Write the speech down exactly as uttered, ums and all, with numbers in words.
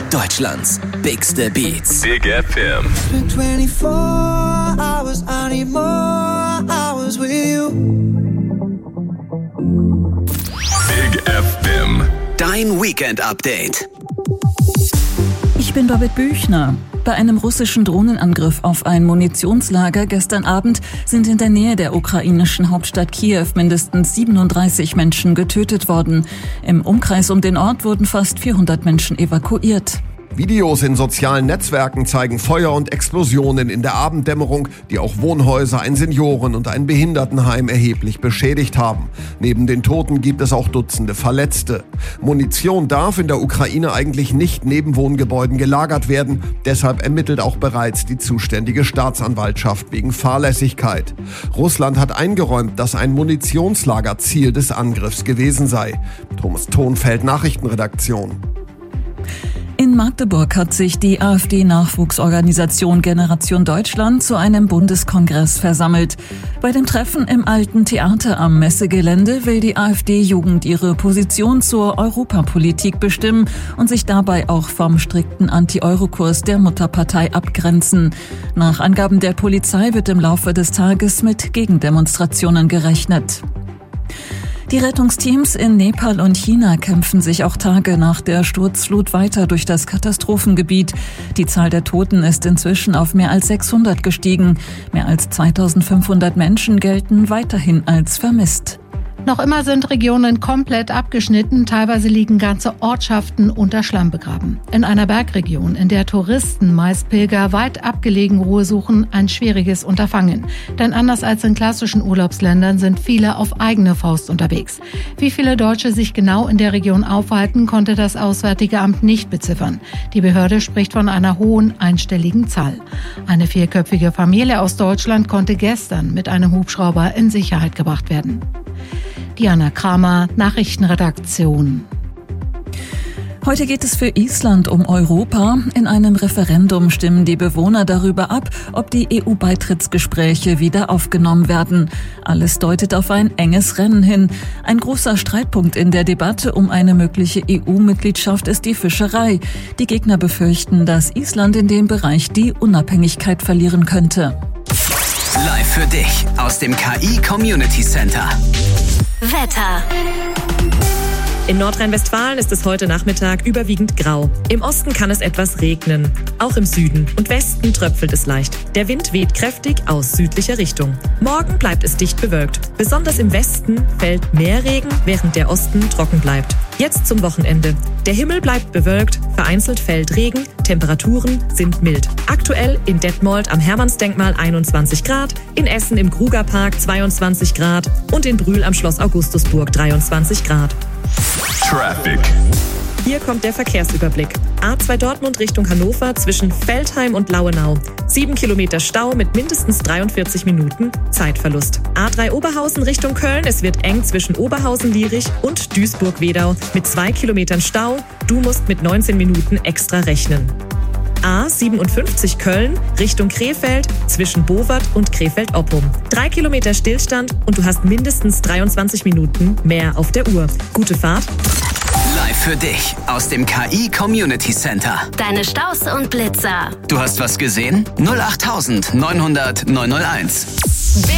Deutschlands bigste Beats. Big F M. twenty-four hours, I need more hours with you. Big F M. Dein Weekend-Update. Ich bin Babette Büchner. Bei einem russischen Drohnenangriff auf ein Munitionslager gestern Abend sind in der Nähe der ukrainischen Hauptstadt Kiew mindestens siebenunddreißig Menschen getötet worden. Im Umkreis um den Ort wurden fast vierhundert Menschen evakuiert. Videos in sozialen Netzwerken zeigen Feuer und Explosionen in der Abenddämmerung, die auch Wohnhäuser, ein Senioren- und ein Behindertenheim erheblich beschädigt haben. Neben den Toten gibt es auch Dutzende Verletzte. Munition darf in der Ukraine eigentlich nicht neben Wohngebäuden gelagert werden. Deshalb ermittelt auch bereits die zuständige Staatsanwaltschaft wegen Fahrlässigkeit. Russland hat eingeräumt, dass ein Munitionslager Ziel des Angriffs gewesen sei. Thomas Thonfeld, Nachrichtenredaktion. In Magdeburg hat sich die AfD-Nachwuchsorganisation Generation Deutschland zu einem Bundeskongress versammelt. Bei dem Treffen im Alten Theater am Messegelände will die AfD-Jugend ihre Position zur Europapolitik bestimmen und sich dabei auch vom strikten Anti-Euro-Kurs der Mutterpartei abgrenzen. Nach Angaben der Polizei wird im Laufe des Tages mit Gegendemonstrationen gerechnet. Die Rettungsteams in Nepal und China kämpfen sich auch Tage nach der Sturzflut weiter durch das Katastrophengebiet. Die Zahl der Toten ist inzwischen auf mehr als sechshundert gestiegen. Mehr als zweitausendfünfhundert Menschen gelten weiterhin als vermisst. Noch immer sind Regionen komplett abgeschnitten, teilweise liegen ganze Ortschaften unter Schlamm begraben. In einer Bergregion, in der Touristen, meist Pilger, weit abgelegen Ruhe suchen, ein schwieriges Unterfangen. Denn anders als in klassischen Urlaubsländern sind viele auf eigene Faust unterwegs. Wie viele Deutsche sich genau in der Region aufhalten, konnte das Auswärtige Amt nicht beziffern. Die Behörde spricht von einer hohen einstelligen Zahl. Eine vierköpfige Familie aus Deutschland konnte gestern mit einem Hubschrauber in Sicherheit gebracht werden. Diana Kramer, Nachrichtenredaktion. Heute geht es für Island um Europa. In einem Referendum stimmen die Bewohner darüber ab, ob die E U-Beitrittsgespräche wieder aufgenommen werden. Alles deutet auf ein enges Rennen hin. Ein großer Streitpunkt in der Debatte um eine mögliche E U-Mitgliedschaft ist die Fischerei. Die Gegner befürchten, dass Island in dem Bereich die Unabhängigkeit verlieren könnte. Live für dich aus dem K I Community Center. Wetter. In Nordrhein-Westfalen ist es heute Nachmittag überwiegend grau. Im Osten kann es etwas regnen. Auch im Süden und Westen tröpfelt es leicht. Der Wind weht kräftig aus südlicher Richtung. Morgen bleibt es dicht bewölkt. Besonders im Westen fällt mehr Regen, während der Osten trocken bleibt. Jetzt zum Wochenende. Der Himmel bleibt bewölkt, vereinzelt fällt Regen, Temperaturen sind mild. Aktuell in Detmold am Hermannsdenkmal einundzwanzig Grad, in Essen im Krugerpark zweiundzwanzig Grad und in Brühl am Schloss Augustusburg dreiundzwanzig Grad. Traffic. Hier kommt der Verkehrsüberblick. A zwei Dortmund Richtung Hannover zwischen Veltheim und Lauenau. Sieben Kilometer Stau mit mindestens dreiundvierzig Minuten Zeitverlust. A drei Oberhausen Richtung Köln. Es wird eng zwischen Oberhausen-Lierich und Duisburg-Wedau mit zwei Kilometern Stau. Du musst mit neunzehn Minuten extra rechnen. A siebenundfünfzig Köln Richtung Krefeld zwischen Bowart und Krefeld-Oppum. Drei Kilometer Stillstand und du hast mindestens dreiundzwanzig Minuten mehr auf der Uhr. Gute Fahrt. Live für dich aus dem K I Community Center. Deine Staus und Blitzer. Du hast was gesehen? null acht neunhundert neunhunderteins.